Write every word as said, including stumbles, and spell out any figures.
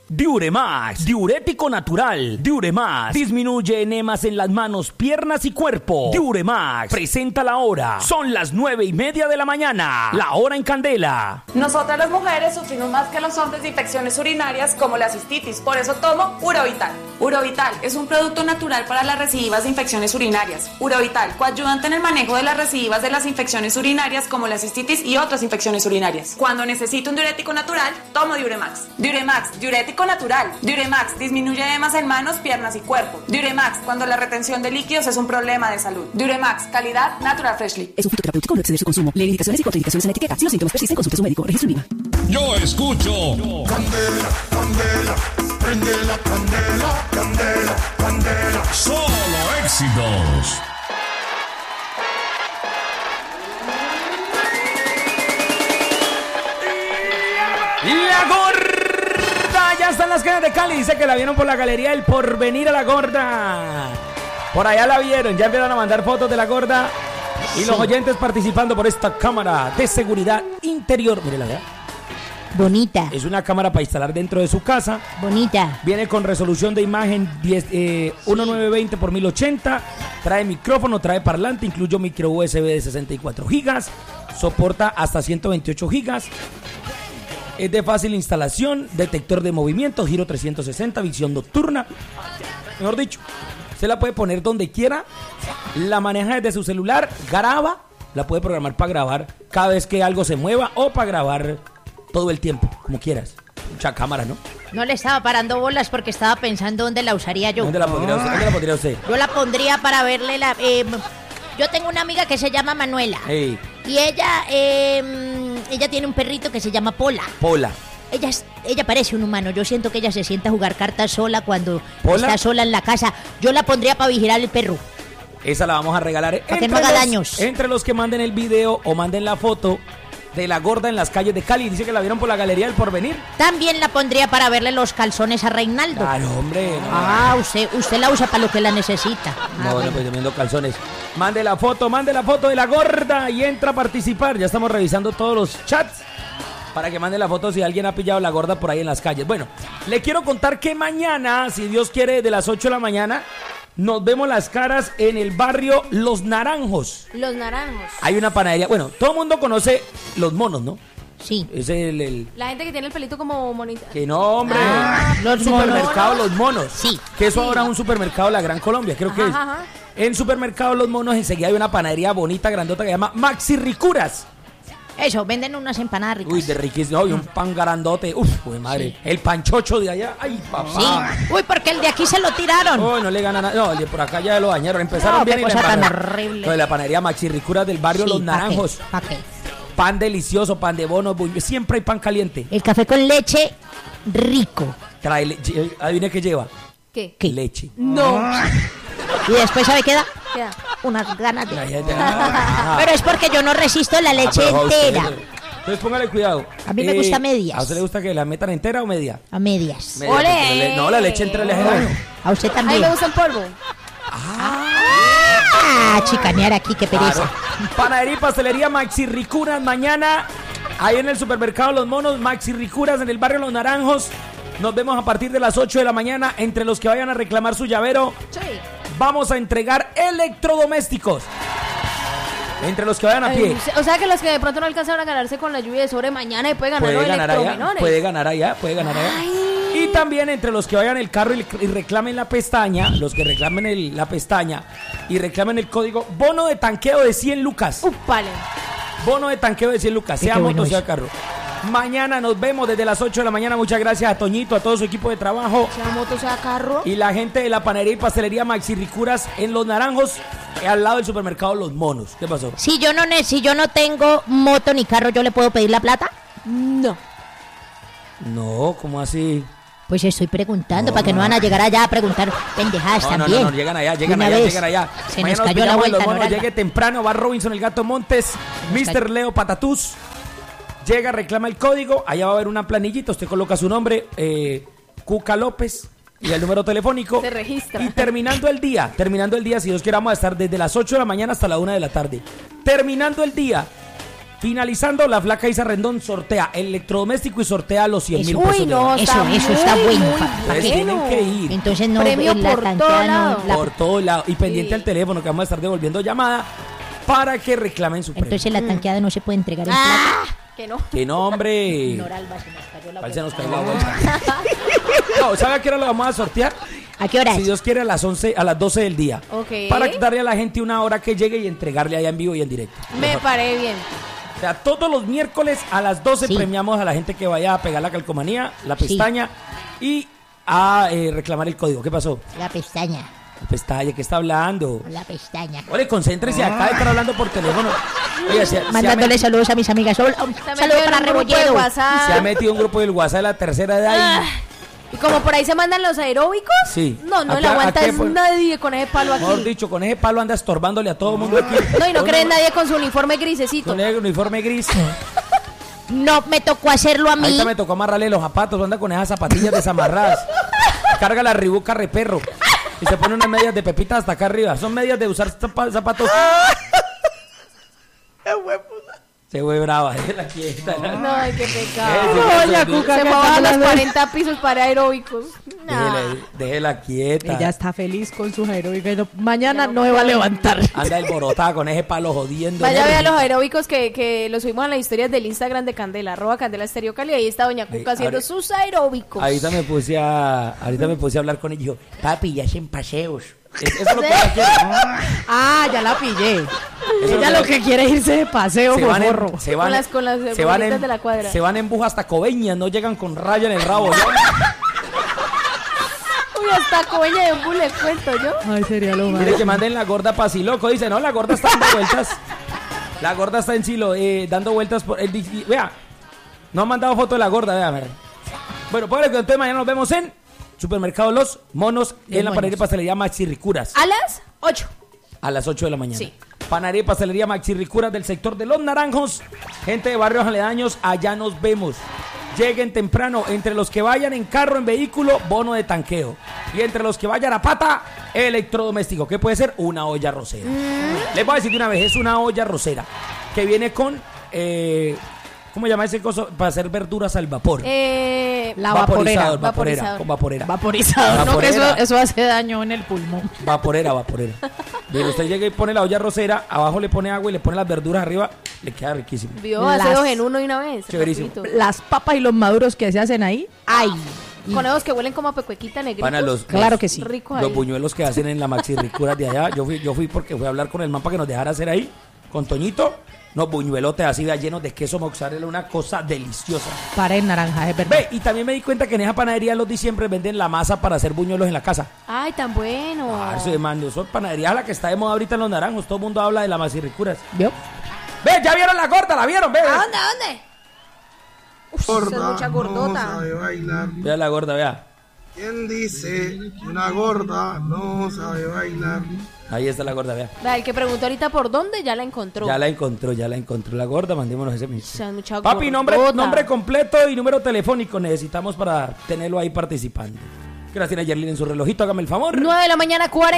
Diuremax, diurético natural. Diuremax disminuye enemas en las manos, piernas y cuerpo. Diuremax presenta la hora. Son las nueve y media de la mañana. La hora en Candela. Nosotras las mujeres sufrimos más que los hombres de infecciones urinarias como la cistitis. Por eso tomo Urovital. Urovital es un producto natural para las recidivas de infecciones urinarias. Urovital, coadyuvante en el manejo de las recidivas de las infecciones urinarias como la cistitis y otras infecciones urinarias. Cuando necesito un diurético natural, tomo Diuremax. Diuremax, diurético natural. Diuremax disminuye edemas en manos, piernas y cuerpo. Diuremax, cuando la retención de líquidos es un problema de salud. Diuremax, calidad Natural Freshly. Es un fitoterapéutico, no exceder su consumo. Lee indicaciones y contraindicaciones en etiqueta. Si los síntomas persisten, consulte a su médico. Registro en IVA. Yo escucho Candela, candela, prende la candela, candela, candela. solo éxitos. La gorda ya está en las calles de Cali. Dice que la vieron por la galería El Porvenir a la gorda. Por allá la vieron, ya empezaron a mandar fotos de la gorda. Y los oyentes participando por esta cámara de seguridad interior. Mírela, vea. Bonita. Es una cámara para instalar dentro de su casa. Bonita. Viene con resolución de imagen diez, eh, diecinueve veinte por mil ochenta. Trae micrófono, trae parlante, incluye micro U S B de sesenta y cuatro gigas. Soporta hasta ciento veintiocho gigas. Es de fácil instalación, detector de movimiento, giro trescientos sesenta, visión nocturna. Mejor dicho, se la puede poner donde quiera. La maneja desde su celular, graba. La puede programar para grabar cada vez que algo se mueva o para grabar todo el tiempo, como quieras. Mucha cámara, ¿no? No le estaba parando bolas porque estaba pensando dónde la usaría yo. ¿Dónde la pondría usted? ¿Dónde la pondría usted? Yo la pondría para verle la... Eh, yo tengo una amiga que se llama Manuela. Hey. Y ella, eh, ella tiene un perrito que se llama Pola. Pola. Ella, es, ella parece un humano. Yo siento que ella se sienta a jugar cartas sola cuando ¿Pola? está sola en la casa. Yo la pondría para vigilar el perro. Esa la vamos a regalar. Para que no haga los, daños. Entre los que manden el video o manden la foto de la gorda en las calles de Cali. Dice que la vieron por la galería del Porvenir. También la pondría para verle los calzones a Reinaldo. Claro, hombre. No, Ah, usted, usted la usa para lo que la necesita. no, Ah, no, bueno. pues yo viendo calzones. Mande la foto, mande la foto de la gorda y entra a participar. Ya estamos revisando todos los chats para que mande la foto si alguien ha pillado la gorda por ahí en las calles. Bueno, le quiero contar que mañana, si Dios quiere, de las ocho de la mañana, nos vemos las caras en el barrio Los Naranjos. Los naranjos. Hay una panadería. Bueno, todo el mundo conoce Los Monos, ¿no? Sí. Es el... el La gente que tiene el pelito como monita. que no, hombre. Ah, Los supermercado Monos. Los Monos. Sí. Que eso Sí. ahora es un supermercado de la Gran Colombia, creo que es. Ajá, ajá. En supermercado Los Monos enseguida hay una panadería bonita, grandota, que se llama Maxi Ricuras. Eso, venden unas empanadas ricas. Uy, de riquísimo. Y un pan grandote. Uf, pues madre. El panchocho de allá. Ay, papá. Sí. Uy, porque el de aquí se lo tiraron. Uy, no le gana nada. No, el de por acá ya lo dañaron. Empezaron No, bien qué y la cosa tan embarraron. horrible. Lo de la panadería Maxi Ricuras del barrio Sí, Los ¿pa' Naranjos. qué? ¿Pa' qué? Pan delicioso, pan de bono. bu- Siempre hay pan caliente. El café con leche rico. Trae leche. Adivine qué lleva. ¿Qué? ¿Qué? Leche. No. Y después, ¿sabe qué da? ¿Qué da? Unas ganas de... Ay, ay, ay. Ah. Pero es porque yo no resisto la leche Ah, pero a usted- entera. Entonces póngale cuidado. A mí me gusta medias. ¿A usted le gusta que la metan entera o media? A medias. Media, ¡Ole! porque le- no, la leche entera le hace daño. A usted A mí también. me gusta el polvo. Ah, chicanear aquí, qué pereza. Claro. Panadería y pastelería Maxi Ricuras mañana. Ahí en el supermercado Los Monos, Maxi Ricuras en el barrio Los Naranjos. Nos vemos a partir de las ocho de la mañana. Entre los que vayan a reclamar su llavero, Sí. vamos a entregar electrodomésticos. Entre los que vayan a pie. Ay, o sea que los que de pronto no alcanzaron a ganarse con la lluvia de sobre mañana y puede ganar Puede los ganar allá, electromenores. puede ganar allá, puede ganar allá. Y también entre los que vayan el carro y, y reclamen la pestaña, los que reclamen el- la pestaña y reclamen el código, bono de tanqueo de cien lucas. Upale. Bono de tanqueo de cien lucas, Sí, sea qué moto, bueno sea eso. carro. Mañana nos vemos desde las ocho de la mañana. Muchas gracias a Toñito, a todo su equipo de trabajo. Sea moto, sea carro. Y la gente de la panadería y pastelería Maxi Ricuras en Los Naranjos, eh, al lado del supermercado Los Monos. ¿Qué pasó? Si yo no ne- si yo no tengo moto ni carro, ¿yo le puedo pedir la plata? No. No, ¿cómo así? Pues estoy preguntando, No, para que no no. van a llegar allá a preguntar pendejadas No, no, también. no, no, llegan allá, De llegan una allá, vez. llegan allá. Se Mañana nos cayó la pillamos en vuelta, Los Monos, Noralda. llegue temprano, va Robinson, el Gato Montes, mister Leo Patatús. Llega, reclama el código, allá va a haber una planillita, usted coloca su nombre, eh, Cuca López, y el número telefónico. Se registra. Y terminando el día, terminando el día, si Dios quiere, vamos a estar desde las ocho de la mañana hasta la una de la tarde. Terminando el día, Finalizando, la flaca Isa Rendón sortea electrodoméstico y sortea los cien mil Eso, pesos. Uy, de no, verdad. Eso, está eso está muy, bueno, muy pa- pa' Ustedes qué. tienen que ir. Entonces no, Premio la por tanteada todo no- lado. la- Por todo lado. Y pendiente Sí. al teléfono que vamos a estar devolviendo llamada para que reclamen su premio. entonces la tanqueada no se puede entregar en Ah, que no. Que no, hombre. plata. Noralba, se nos cayó la ¿Cuál se nos vuelta. cayó la vuelta? No, ¿sabe a qué hora lo vamos a sortear? ¿A qué hora Si es? Dios quiere, a las once, a las doce del día. Ok. Para darle a la gente una hora que llegue y entregarle allá en vivo y en directo. Me paré bien. O sea, todos los miércoles a las doce Sí. premiamos a la gente que vaya a pegar la calcomanía, la Sí. pestaña y a eh, reclamar el código. ¿Qué pasó? La pestaña, La pestaña, ¿qué está hablando? la pestaña. Ole, concéntrese acá de estar hablando por teléfono. Oiga, se, se ha Mandándole met- saludos a mis amigas. Sol- Un Está saludo metido para en un grupo de Rebolledo. WhatsApp. se ha metido un grupo del WhatsApp de la tercera edad y... Ah, y como por ahí se mandan los aeróbicos. Sí. No, no ¿A le qué- a aguanta qué es por- nadie con ese palo Mejor aquí. dicho, con ese palo anda estorbándole a todo el mundo aquí. No, y no Con cree un- nadie con su uniforme grisecito. Con el uniforme gris. No me tocó hacerlo a mí. Ahorita me tocó amarrarle los zapatos, anda con esas zapatillas desamarradas. Carga la Reebok Carreperro. Y se pone unas medias de pepita hasta acá arriba. Son medias de usar zapa- zapatos. Se fue brava, déjela quieta. No, ay, qué pecado. Déjela, Doña déjela, Cuca, se me bajan los cuarenta pisos para aeróbicos. déjela, déjela quieta. Ella está feliz con sus aeróbicos. No, mañana no me va a levantar. Anda alborotada con ese palo jodiendo. Vaya a ver a Nervio. los aeróbicos que, que los subimos en las historias del Instagram de Candela, arroba Candela Estéreo Cali. Ahí está Doña Cuca Ahí, haciendo ahora- sus aeróbicos. Ahorita me puse a ahorita me puse a hablar con ella y dijo, papi, ya hacen paseos. Es- Eso es lo que ella quiere. Ah, ya la pillé. Eso Ella es lo que quiere es irse de paseo, se van, forro. en, se van Con las- con las se van bolitas en, de la cuadra. se van en bus hasta Coveñas, no llegan con raya en el rabo. ¿no? Uy, hasta coña de un bus le cuento yo. Ay, sería lo Mire malo. que manden la gorda pa' Siloco. Dice, no, la gorda está dando vueltas. La gorda está en Silo, eh, dando vueltas por el di- vea, no han mandado foto de la gorda, vea, vea. Bueno, pues entonces mañana nos vemos en Supermercado Los Monos, en la Monos. panadería y pastelería Maxi Ricuras, A las ocho. a las ocho de la mañana. Sí. Panadería y pastelería Maxi Ricuras del sector de Los Naranjos. Gente de barrios aledaños, allá nos vemos. Lleguen temprano, entre los que vayan en carro, en vehículo, bono de tanqueo. Y entre los que vayan a pata, electrodoméstico, que puede ser una olla rosera. Les voy a decir de una vez, es una olla rosera que viene con, eh, ¿cómo se llama ese coso? Para hacer verduras al vapor. Eh, La vaporera. Vaporizador, vaporera, Vaporizador. con vaporera. Vaporizador. No, que eso, Vaporera. eso hace daño en el pulmón. Vaporera, vaporera. Bien, usted llega y pone la olla rosera, abajo le pone agua y le pone las verduras arriba, le queda riquísimo. vio, hace Las- dos en uno y una vez. Chéverísimo. rapidito. Las papas y los maduros que se hacen ahí. ¡Ay! Conejos que huelen como a pecuequita negritos. Pana, los, Claro los- que sí. Ricos Los ahí. buñuelos que hacen en la Maxi Ricuras de allá. Yo fui, yo fui porque fui a hablar con el man para que nos dejara hacer ahí, con Toñito. Unos buñuelotes así de llenos de queso mozzarella, una cosa deliciosa. Para en naranja, es verdad. Ve, y también me di cuenta que en esa panadería los diciembre venden la masa para hacer buñuelos en la casa. Ay, tan bueno. Ah, eso de mando, eso es panadería la que está de moda ahorita en Los Naranjos. Todo el mundo habla de la Maxi Ricuras. ¿Vio? Ve, ya vieron la gorda, la vieron, ve. ¿A dónde? ¿A dónde? Uf, esa es mucha No gordota. sabe bailar. Vea la gorda, vea. ¿Quién dice que una gorda no sabe bailar? Ahí está la gorda, vea. Vea, el que preguntó ahorita por dónde, ya la encontró. Ya la encontró, ya la encontró la gorda. Mandémonos ese mismo. O sea, mucha Papi, nombre, gordota. nombre completo y número telefónico necesitamos para tenerlo ahí participando. ¿Qué hora tiene Yerlin en su relojito? Hágame el favor. nueve de la mañana, cuarenta.